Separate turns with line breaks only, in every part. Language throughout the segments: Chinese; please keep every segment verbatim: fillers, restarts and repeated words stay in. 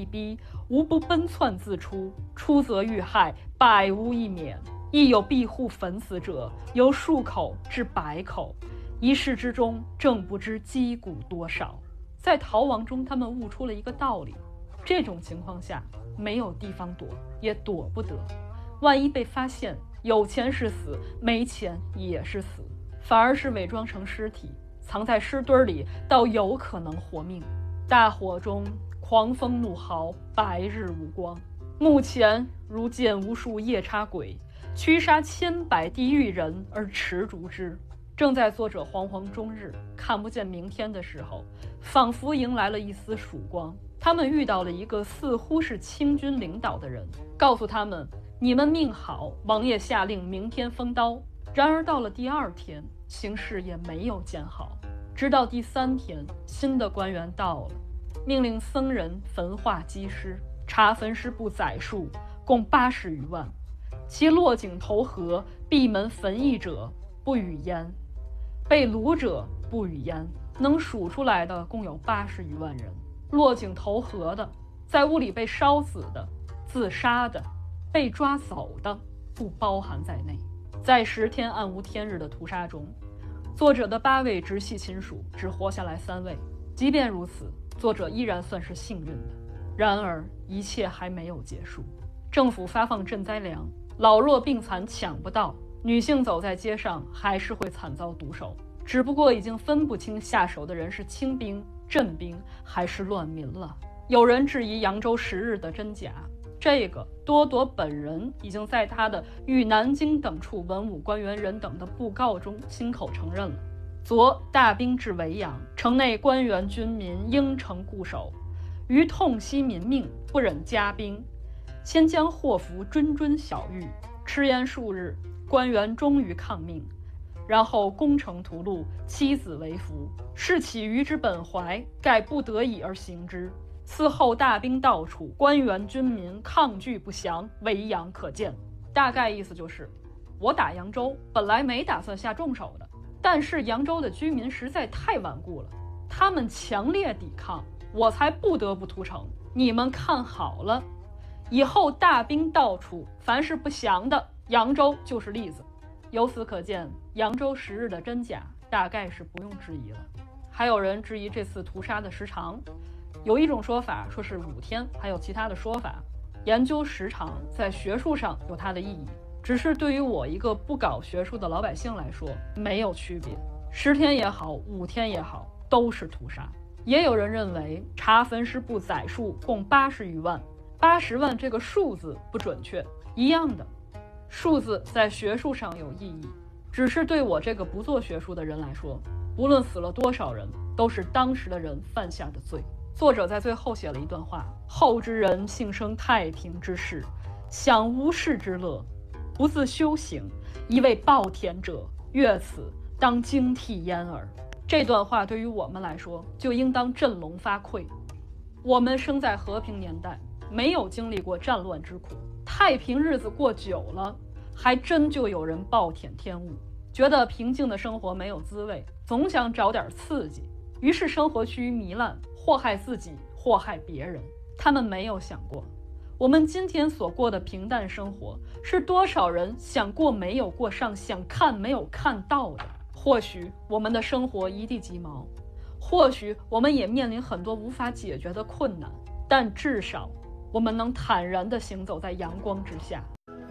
逼，无不奔窜自出，出则遇害，百无一免。亦有庇护焚死者，由数口至百口，一世之中，正不知击鼓多少。在逃亡中，他们悟出了一个道理：这种情况下，没有地方躲，也躲不得。万一被发现，有钱是死，没钱也是死，反而是伪装成尸体，藏在尸堆里，倒有可能活命。大火中，狂风怒号，白日无光。目前如见无数夜叉鬼，驱杀千百地狱人而持逐之。正在作者惶惶终日，看不见明天的时候，仿佛迎来了一丝曙光。他们遇到了一个似乎是清军领导的人，告诉他们：你们命好，王爷下令明天封刀。然而到了第二天，形势也没有见好。直到第三天，新的官员到了，命令僧人焚化积尸，查焚尸部载数，共八十余万。其落井投河、闭门焚役者不与焉，被掳者不与焉，能数出来的共有八十余万人。落井投河的，在屋里被烧死的、自杀的、被抓走的，不包含在内。在十天暗无天日的屠杀中，作者的八位直系亲属只活下来三位。即便如此，作者依然算是幸运的。然而一切还没有结束，政府发放赈灾粮，老弱病残抢不到，女性走在街上还是会惨遭毒手，只不过已经分不清下手的人是清兵、镇兵还是乱民了。有人质疑扬州十日的真假，这个多铎本人已经在他的与南京等处文武官员人等的布告中亲口承认了。昨大兵至维扬，城内官员军民应城固守，余痛惜民命，不忍加兵，先将祸福谆谆晓谕。迟延数日，官员终于抗命，然后攻城屠戮，妻子为俘。事起于之本怀，盖不得已而行之。此后大兵到处，官员军民抗拒不降，维扬可见。大概意思就是，我打扬州本来没打算下重手的，但是扬州的居民实在太顽固了，他们强烈抵抗，我才不得不屠城。你们看好了，以后大兵到处，凡是不降的，扬州就是例子。由此可见，扬州十日的真假大概是不用质疑了。还有人质疑这次屠杀的时长，有一种说法说是五天，还有其他的说法。研究时长在学术上有它的意义，只是对于我一个不搞学术的老百姓来说没有区别。十天也好，五天也好，都是屠杀。也有人认为查焚尸部载数共八十余万，八十万这个数字不准确，一样的数字在学术上有意义，只是对我这个不做学术的人来说，无论死了多少人，都是当时的人犯下的罪。作者在最后写了一段话：后之人幸生太平之事，享无事之乐，不自修行，一为暴殄者，阅此当惊涕焉耳。这段话对于我们来说，就应当振聋发聩。我们生在和平年代，没有经历过战乱之苦，太平日子过久了，还真就有人暴殄天物，觉得平静的生活没有滋味，总想找点刺激，于是生活趋于糜烂，祸害自己，祸害别人。他们没有想过，我们今天所过的平淡生活，是多少人想过没有过上，想看没有看到的。或许我们的生活一地鸡毛，或许我们也面临很多无法解决的困难，但至少我们能坦然地行走在阳光之下。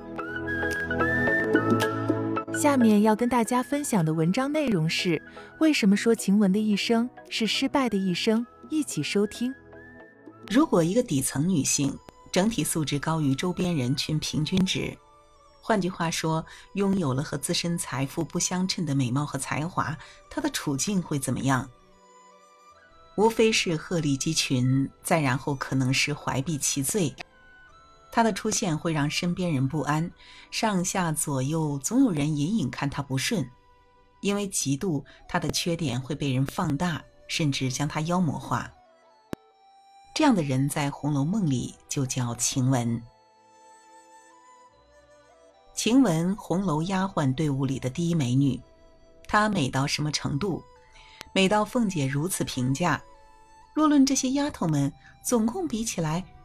下面要跟大家分享的文章内容是：为什么说晴雯的一生是失败的一生？一起收听。
如果一个底层女性整体素质高于周边人群平均值，换句话说，拥有了和自身财富不相称的美貌和才华，她的处境会怎么样？无非是鹤立鸡群，再然后可能是怀璧其罪。她的出现会让身边人不安，上下左右总有人隐隐看她不顺，因为嫉妒她的缺点会被人放大，甚至将她妖魔化。这样的人在《红楼梦》里就叫晴雯。晴雯，红楼丫鬟队伍里的第一美女，她美到什么程度？美到凤姐如此评价：若论这些丫头们，总共比起来，